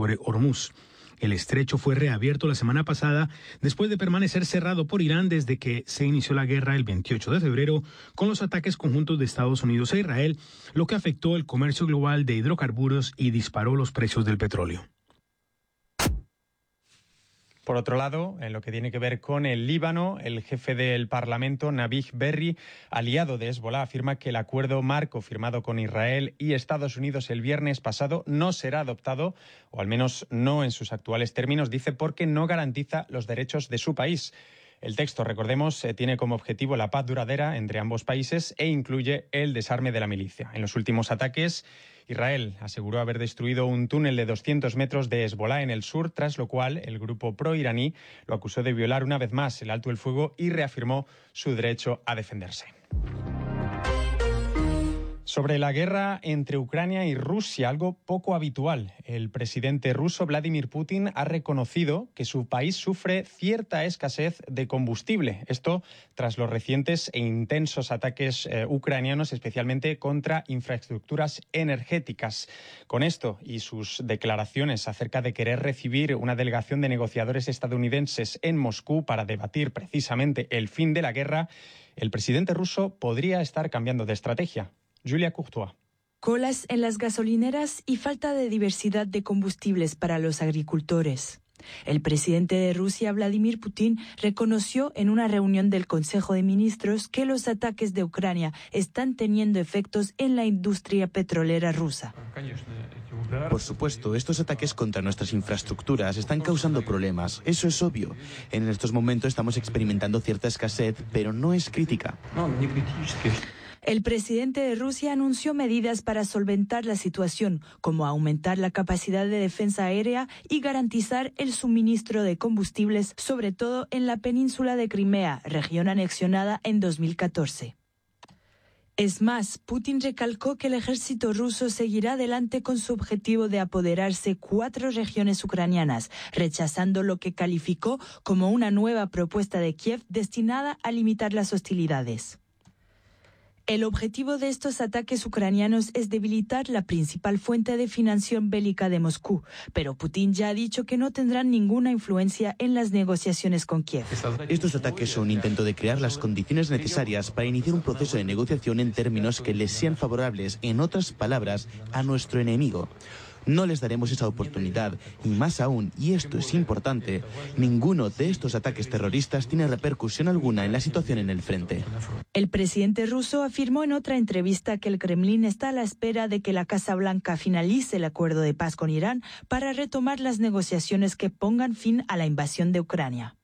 sobre Hormuz. El estrecho fue reabierto la semana pasada después de permanecer cerrado por Irán desde que se inició la guerra el 28 de febrero con los ataques conjuntos de Estados Unidos e Israel, lo que afectó el comercio global de hidrocarburos y disparó los precios del petróleo. Por otro lado, en lo que tiene que ver con el Líbano, el jefe del Parlamento, Nabih Berri, aliado de Hezbolá, afirma que el acuerdo marco firmado con Israel y Estados Unidos el viernes pasado no será adoptado, o al menos no en sus actuales términos, dice, porque no garantiza los derechos de su país. El texto, recordemos, tiene como objetivo la paz duradera entre ambos países e incluye el desarme de la milicia. En los últimos ataques, Israel aseguró haber destruido un túnel de 200 metros de Hezbolá en el sur, tras lo cual el grupo pro-iraní lo acusó de violar una vez más el alto el fuego y reafirmó su derecho a defenderse. Sobre la guerra entre Ucrania y Rusia, algo poco habitual. El presidente ruso Vladimir Putin ha reconocido que su país sufre cierta escasez de combustible. Esto tras los recientes e intensos ataques ucranianos, especialmente contra infraestructuras energéticas. Con esto y sus declaraciones acerca de querer recibir una delegación de negociadores estadounidenses en Moscú para debatir precisamente el fin de la guerra, el presidente ruso podría estar cambiando de estrategia. Julia Courtois. Colas en las gasolineras y falta de diversidad de combustibles para los agricultores. El presidente de Rusia, Vladimir Putin, reconoció en una reunión del Consejo de Ministros que los ataques de Ucrania están teniendo efectos en la industria petrolera rusa. Por supuesto, estos ataques contra nuestras infraestructuras están causando problemas. Eso es obvio. En estos momentos estamos experimentando cierta escasez, pero no es crítica. El presidente de Rusia anunció medidas para solventar la situación, como aumentar la capacidad de defensa aérea y garantizar el suministro de combustibles, sobre todo en la península de Crimea, región anexionada en 2014. Es más, Putin recalcó que el ejército ruso seguirá adelante con su objetivo de apoderarse 4 regiones ucranianas, rechazando lo que calificó como una nueva propuesta de Kiev destinada a limitar las hostilidades. El objetivo de estos ataques ucranianos es debilitar la principal fuente de financiación bélica de Moscú, pero Putin ya ha dicho que no tendrán ninguna influencia en las negociaciones con Kiev. Estos ataques son un intento de crear las condiciones necesarias para iniciar un proceso de negociación en términos que les sean favorables, en otras palabras, a nuestro enemigo. No les daremos esa oportunidad y más aún, y esto es importante, ninguno de estos ataques terroristas tiene repercusión alguna en la situación en el frente. El presidente ruso afirmó en otra entrevista que el Kremlin está a la espera de que la Casa Blanca finalice el acuerdo de paz con Irán para retomar las negociaciones que pongan fin a la invasión de Ucrania.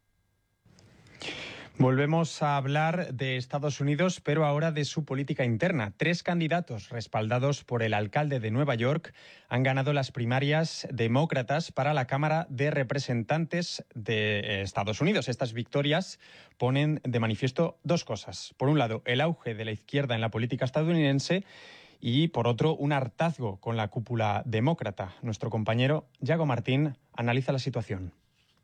Volvemos a hablar de Estados Unidos, pero ahora de su política interna. 3 candidatos respaldados por el alcalde de Nueva York han ganado las primarias demócratas para la Cámara de Representantes de Estados Unidos. Estas victorias ponen de manifiesto 2 cosas. Por un lado, el auge de la izquierda en la política estadounidense y, por otro, un hartazgo con la cúpula demócrata. Nuestro compañero Yago Martín analiza la situación.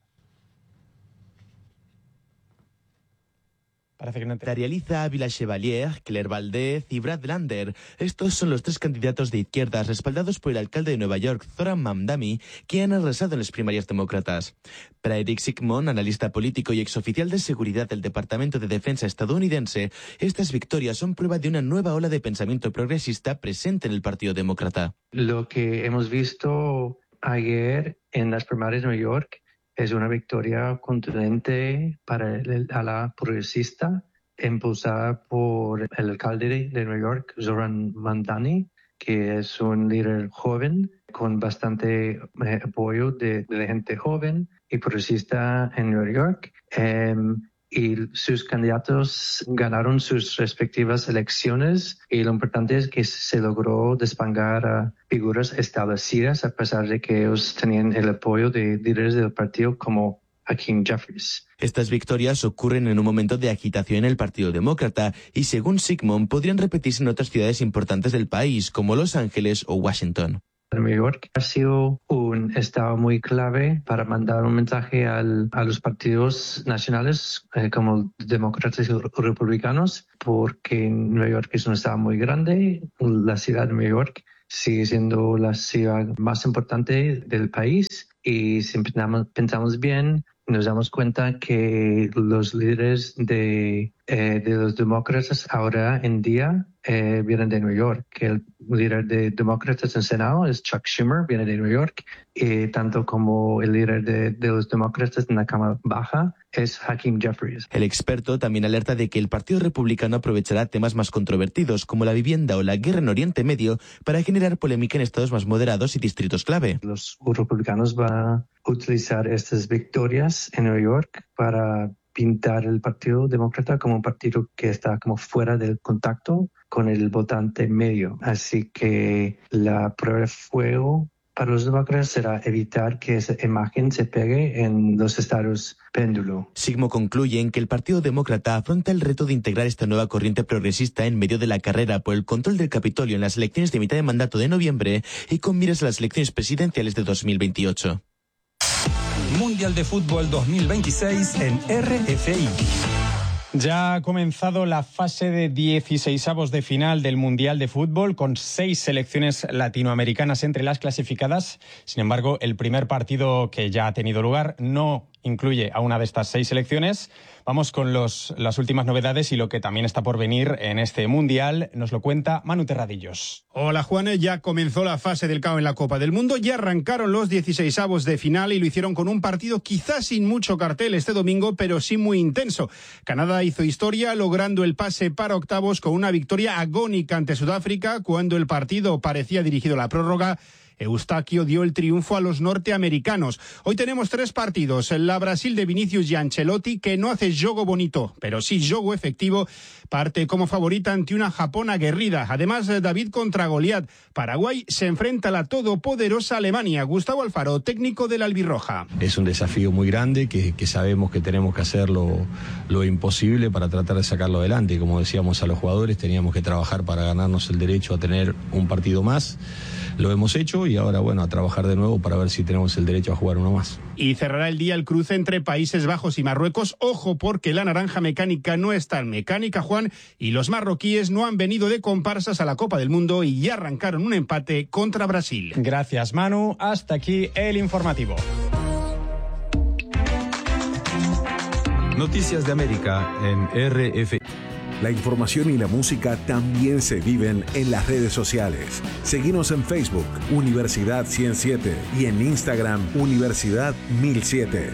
Darializa Ávila Chevalier, Claire Valdez y Brad Lander. Estos son los 3 candidatos de izquierdas respaldados por el alcalde de Nueva York, Zoran Mamdani, que han arrasado en las primarias demócratas. Para Eric Sigmund, analista político y exoficial de seguridad del Departamento de Defensa estadounidense, estas victorias son prueba de una nueva ola de pensamiento progresista presente en el Partido Demócrata. Lo que hemos visto ayer en las primarias de Nueva York es una victoria contundente para el ala progresista, impulsada por el alcalde de Nueva York, Zoran Mamdani, que es un líder joven con bastante apoyo de la gente joven y progresista en Nueva York. Y sus candidatos ganaron sus respectivas elecciones y lo importante es que se logró desbancar a figuras establecidas a pesar de que ellos tenían el apoyo de líderes del partido como Hakeem Jeffries. Estas victorias ocurren en un momento de agitación en el Partido Demócrata y, según Sigmund, podrían repetirse en otras ciudades importantes del país como Los Ángeles o Washington. Nueva York ha sido un estado muy clave para mandar un mensaje a los partidos nacionales como demócratas y republicanos, porque Nueva York es un estado muy grande. La ciudad de Nueva York sigue siendo la ciudad más importante del país y si pensamos bien, nos damos cuenta que los líderes de los demócratas ahora en día vienen de Nueva York, que el líder de demócratas en Senado es Chuck Schumer, viene de Nueva York, y tanto como el líder de los demócratas en la Cámara Baja es Hakeem Jeffries. El experto también alerta de que el Partido Republicano aprovechará temas más controvertidos como la vivienda o la guerra en Oriente Medio para generar polémica en estados más moderados y distritos clave. Los republicanos van a utilizar estas victorias en Nueva York para pintar el Partido Demócrata como un partido que está como fuera del contacto con el votante medio. Así que la prueba de fuego para los demócratas será evitar que esa imagen se pegue en los estados péndulo. Sigmo concluye en que el Partido Demócrata afronta el reto de integrar esta nueva corriente progresista en medio de la carrera por el control del Capitolio en las elecciones de mitad de mandato de noviembre y con miras a las elecciones presidenciales de 2028. Mundial de Fútbol 2026 en RFI. Ya ha comenzado la fase de 16avos de final del Mundial de Fútbol con 6 selecciones latinoamericanas entre las clasificadas. Sin embargo, el primer partido que ya ha tenido lugar no incluye a una de estas 6 selecciones. Vamos con las últimas novedades y lo que también está por venir en este Mundial. Nos lo cuenta Manu Terradillos. Hola, Juanes. Ya comenzó la fase del KO en la Copa del Mundo. Ya arrancaron los 16avos de final y lo hicieron con un partido quizás sin mucho cartel este domingo, pero sí muy intenso. Canadá hizo historia logrando el pase para octavos con una victoria agónica ante Sudáfrica. Cuando el partido parecía dirigido a la prórroga, Eustaquio dio el triunfo a los norteamericanos. Hoy tenemos 3 partidos. La Brasil de Vinicius y Ancelotti, que no hace juego bonito, pero sí juego efectivo, parte como favorita ante una Japón aguerrida. Además, David contra Goliat. Paraguay se enfrenta a la todopoderosa Alemania. Gustavo Alfaro, técnico del Albirroja. Es un desafío muy grande que sabemos que tenemos que hacer lo imposible para tratar de sacarlo adelante. Como decíamos a los jugadores, teníamos que trabajar para ganarnos el derecho a tener un partido más. Lo hemos hecho y ahora, bueno, a trabajar de nuevo para ver si tenemos el derecho a jugar uno más. Y cerrará el día el cruce entre Países Bajos y Marruecos. Ojo, porque la naranja mecánica no es tan mecánica, Juan, y los marroquíes no han venido de comparsas a la Copa del Mundo y ya arrancaron un empate contra Brasil. Gracias, Manu. Hasta aquí el informativo. Noticias de América en RFI. La información y la música también se viven en las redes sociales. Seguinos en Facebook, Universidad 107, y en Instagram, Universidad 1007.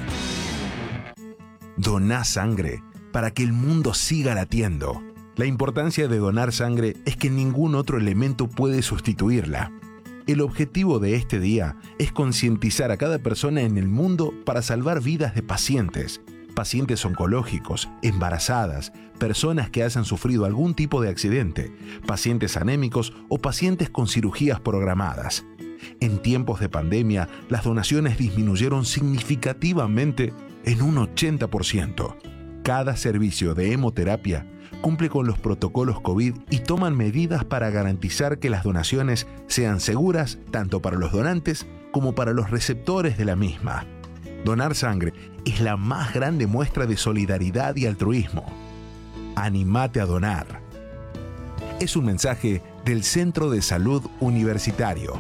Doná sangre para que el mundo siga latiendo. La importancia de donar sangre es que ningún otro elemento puede sustituirla. El objetivo de este día es concientizar a cada persona en el mundo para salvar vidas de pacientes oncológicos, embarazadas, personas que hayan sufrido algún tipo de accidente, pacientes anémicos o pacientes con cirugías programadas. En tiempos de pandemia, las donaciones disminuyeron significativamente en un 80%. Cada servicio de hemoterapia cumple con los protocolos COVID y toman medidas para garantizar que las donaciones sean seguras tanto para los donantes como para los receptores de la misma. Donar sangre es la más grande muestra de solidaridad y altruismo. Anímate a donar. Es un mensaje del Centro de Salud Universitario.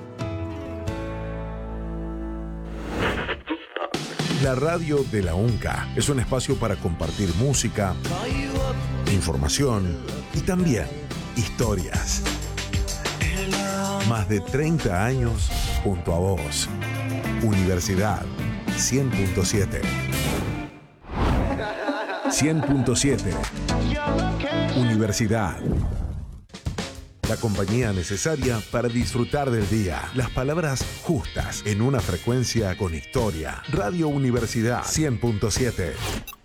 La radio de la UNCA es un espacio para compartir música, información y también historias. Más de 30 años junto a vos. Universidad 100.7. 100.7. Universidad. La compañía necesaria para disfrutar del día. Las palabras justas en una frecuencia con historia. Radio Universidad 100.7.